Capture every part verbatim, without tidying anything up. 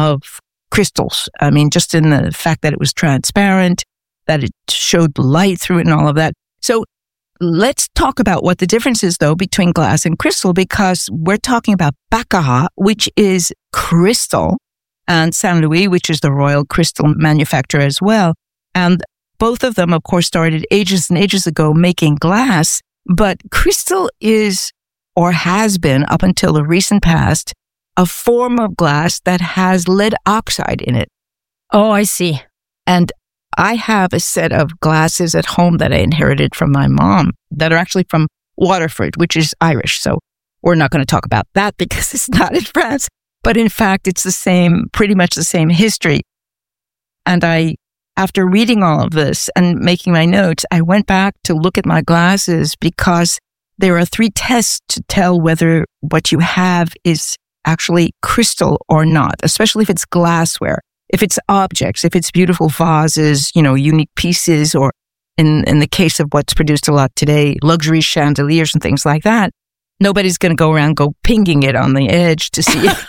of crystals. I mean, just in the fact that it was transparent, that it showed light through it and all of that. So let's talk about what the difference is, though, between glass and crystal, because we're talking about Baccarat, which is crystal, and Saint Louis, which is the royal crystal manufacturer as well. And both of them, of course, started ages and ages ago making glass, but crystal is, or has been up until the recent past, a form of glass that has lead oxide in it. Oh, I see. And I have a set of glasses at home that I inherited from my mom that are actually from Waterford, which is Irish. So we're not going to talk about that because it's not in France. But in fact, it's the same, pretty much the same history. And I, after reading all of this and making my notes, I went back to look at my glasses because there are three tests to tell whether what you have is actually crystal or not, especially if it's glassware. If it's objects, if it's beautiful vases, you know, unique pieces, or in, in the case of what's produced a lot today, luxury chandeliers and things like that, nobody's going to go around, go pinging it on the edge to see it.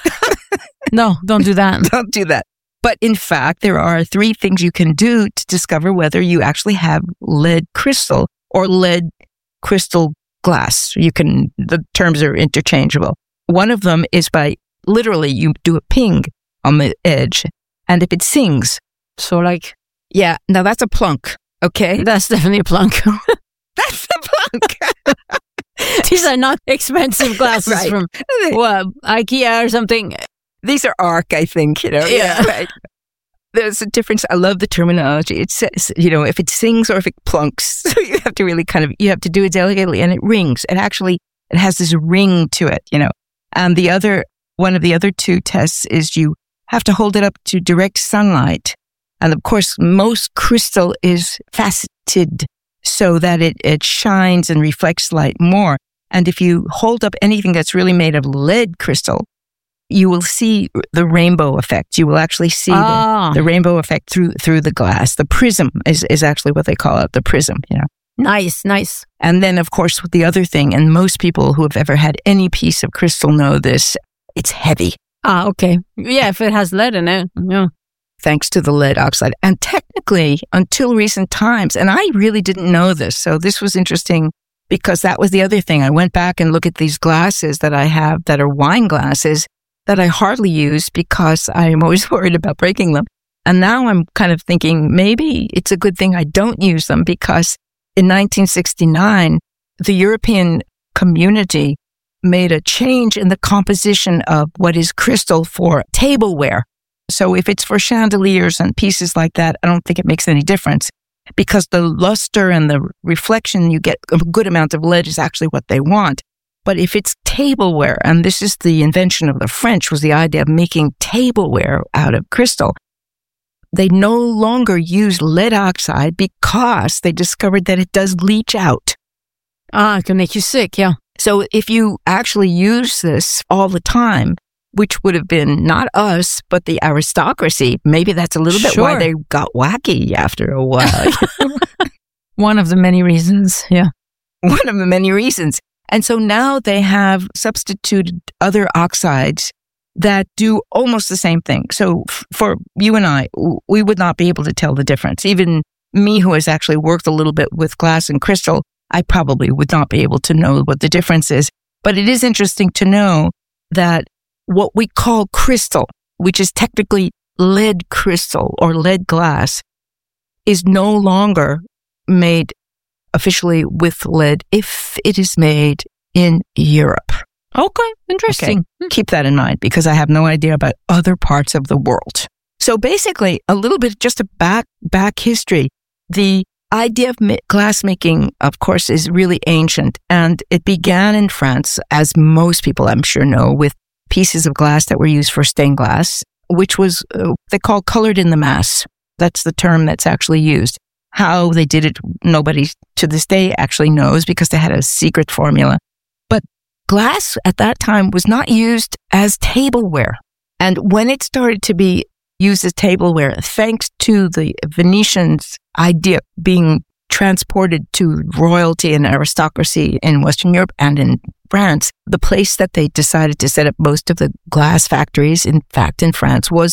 No, don't do that. Don't do that. But in fact, there are three things you can do to discover whether you actually have lead crystal or lead crystal glass. You can, the terms are interchangeable. One of them is by literally you do a ping on the edge, and if it sings. So like, yeah, now that's a plunk, okay? That's definitely a plunk. That's a plunk. These are not expensive glasses Right. from well, IKEA or something. These are ARC, I think, you know. Yeah. Yeah, right. There's a difference. I love the terminology. It says, you know, if it sings or if it plunks. So you have to really kind of, you have to do it delicately, and it rings. It actually, it has this ring to it, you know. And the other, one of the other two tests is you have to hold it up to direct sunlight. And of course, most crystal is faceted so that it, it shines and reflects light more. And if you hold up anything that's really made of lead crystal, you will see the rainbow effect. You will actually see Ah. the, the rainbow effect through through the glass. The prism is, is actually what they call it, the prism, you know. Nice, nice. And then, of course, the other thing, and most people who have ever had any piece of crystal know this, it's heavy, Ah, okay. Yeah, if it has lead in it. Yeah. thanks to the lead oxide. And technically, until recent times, and I really didn't know this, so this was interesting because that was the other thing. I went back and looked at these glasses that I have that are wine glasses that I hardly use because I'm always worried about breaking them. And now I'm kind of thinking maybe it's a good thing I don't use them, because in nineteen sixty-nine, the European community made a change in the composition of what is crystal for tableware. So if it's for chandeliers and pieces like that, I don't think it makes any difference, because the luster and the reflection you get, a good amount of lead is actually what they want. But if it's tableware, and this is the invention of the French, was the idea of making tableware out of crystal, they no longer use lead oxide because they discovered that it does leach out. Ah, it can make you sick, yeah. So if you actually use this all the time, which would have been not us, but the aristocracy, maybe that's a little bit Sure. why they got wacky after a while. One of the many reasons, yeah. One of the many reasons. And so now they have substituted other oxides that do almost the same thing. So f- for you and I, w- we would not be able to tell the difference. Even me, who has actually worked a little bit with glass and crystal, I probably would not be able to know what the difference is. But it is interesting to know that what we call crystal, which is technically lead crystal or lead glass, is no longer made officially with lead if it is made in Europe. Okay, interesting. Okay. Keep that in mind, because I have no idea about other parts of the world. So basically, a little bit just a back back history. The idea of ma- glass making, of course, is really ancient, and it began in France, as most people I'm sure know, with pieces of glass that were used for stained glass, which was uh, they call colored in the mass. That's the term that's actually used. How they did it, nobody to this day actually knows, because they had a secret formula. But glass at that time was not used as tableware. And when it started to be used as tableware, thanks to the Venetians' idea being transported to royalty and aristocracy in Western Europe and in France, the place that they decided to set up most of the glass factories, in fact, in France, was